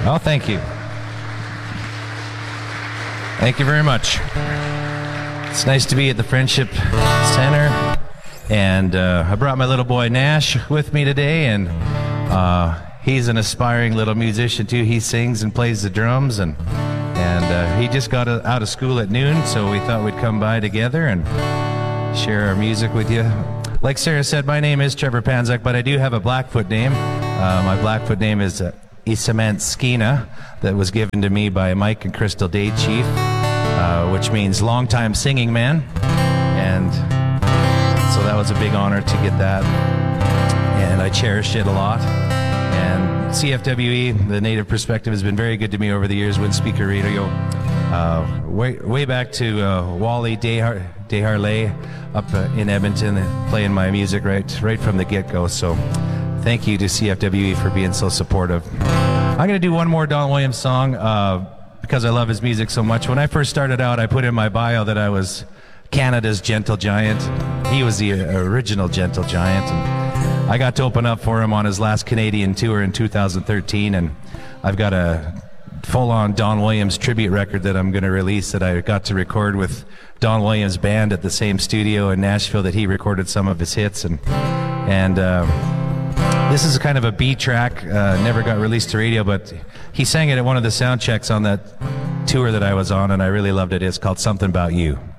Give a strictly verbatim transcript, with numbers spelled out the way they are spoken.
Oh, thank you. Thank you very much. It's nice to be at the Friendship Center, and uh, I brought my little boy Nash with me today, and uh, he's an aspiring little musician too. He sings and plays the drums, and and uh, he just got out of school at noon, so we thought we'd come by together and share our music with you. Like Sarah said, my name is Trevor Panzak, but I do have a Blackfoot name. Uh, my Blackfoot name is uh, Isamant Skina, that was given to me by Mike and Crystal Day Chief, uh, which means long-time singing man. And so that was a big honor to get that, and I cherish it a lot. And C F W E, the Native Perspective, has been very good to me over the years with Speaker Radio. Uh, way, way back to uh, Wally Dehar, Deharlay up uh, in Edmonton, playing my music right, right from the get-go. So thank you to C F W E for being so supportive. I'm going to do one more Don Williams song uh, because I love his music so much. When I first started out, I put in my bio that I was Canada's Gentle Giant. He was the original Gentle Giant, and I got to open up for him on his last Canadian tour in two thousand thirteen, and I've got a full-on Don Williams tribute record that I'm going to release that I got to record with Don Williams' band at the same studio in Nashville that he recorded some of his hits, and and uh, this is kind of a B track, uh, never got released to radio, but he sang it at one of the sound checks on that tour that I was on, and I really loved it. It's called Something About You.